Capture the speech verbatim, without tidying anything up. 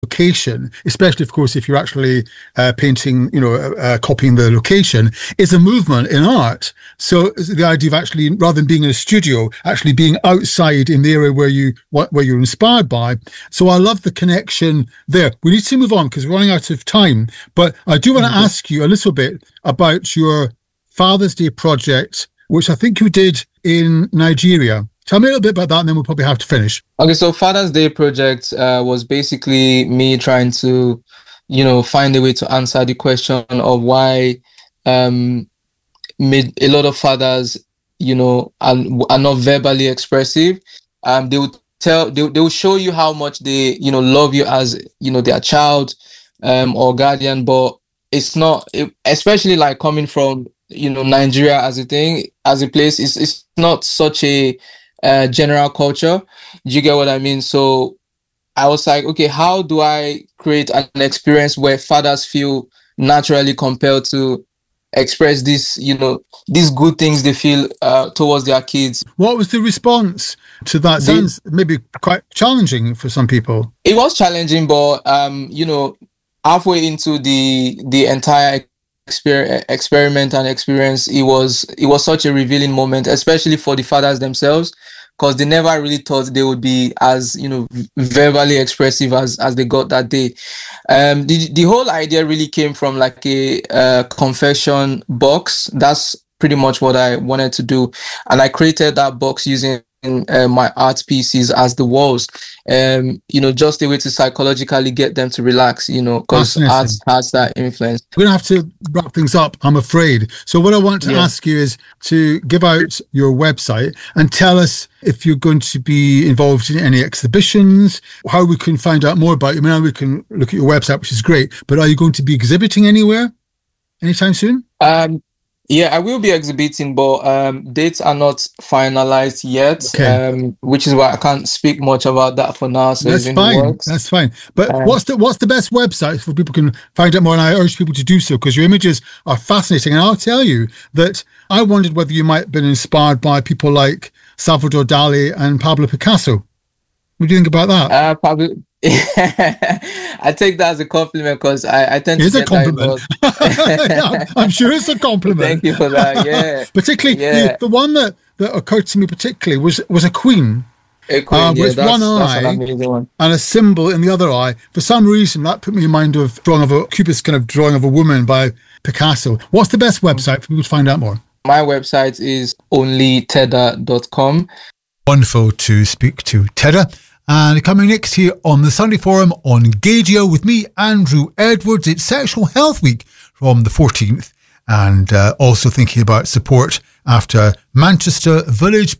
location, especially, of course, if you're actually uh, painting, you know, uh, copying the location, is a movement in art. So the idea of actually, rather than being in a studio, actually being outside in the area where you where you're inspired by. So I love the connection there. We need to move on because we're running out of time. But I do want to mm-hmm. ask you a little bit about your Father's Day project, which I think you did in Nigeria. Tell me a little bit about that, and then we'll probably have to finish. Okay, so Father's Day project uh, was basically me trying to, you know, find a way to answer the question of why um, made a lot of fathers, you know, are, are not verbally expressive. Um, they would tell, they, they will show you how much they, you know, love you as, you know, their child um, or guardian, but it's not, it, especially like coming from, you know, Nigeria as a thing, as a place, it's it's not such a Uh, general culture. Do you get what I mean? So I was like, okay, how do I create an experience where fathers feel naturally compelled to express this, you know, these good things they feel uh, towards their kids? What was the response to that? Sounds maybe quite challenging for some people. It was challenging, but um, you know, halfway into the the entire exper- experiment and experience, it was it was such a revealing moment, especially for the fathers themselves, because they never really thought they would be as, you know, verbally expressive as as they got that day. Um, the the whole idea really came from like a uh, confession box. That's pretty much what I wanted to do, and I created that box using uh, my art pieces as the walls. Um, you know, just a way to psychologically get them to relax. You know, because art has that influence. We're gonna have to wrap things up, I'm afraid. So what I want to yeah. ask you is to give out your website and tell us if you're going to be involved in any exhibitions, how we can find out more about you. I mean, we can look at your website, which is great, but are you going to be exhibiting anywhere anytime soon? Um, yeah, I will be exhibiting, but um, dates are not finalized yet, okay. um, which is why I can't speak much about that for now. So that's fine. That's fine. But um, what's the what's the best website for people can find out more? And I urge people to do so because your images are fascinating. And I'll tell you that I wondered whether you might have been inspired by people like Salvador Dali and Pablo Picasso. What do you think about that? Uh, Pablo. I take that as a compliment because I, I tend it to is a compliment. yeah, I'm sure it's a compliment. Thank you for that. Yeah, particularly yeah. The, the one that, that occurred to me particularly was was a queen. A queen, uh, yeah, with that's, one that's eye an one. and a symbol in the other eye. For some reason, that put me in mind of drawing of a cubist kind of drawing of a woman by Picasso. What's the best website for people to find out more? My website is only teda dot com. Wonderful to speak to Teda. And coming next here on the Sunday Forum on Gaydio with me, Andrew Edwards, it's Sexual Health Week from the fourteenth, and uh, also thinking about support after Manchester Village